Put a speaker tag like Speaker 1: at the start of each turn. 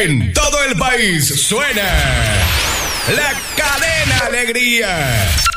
Speaker 1: En todo el país suena La Cadena Alegría.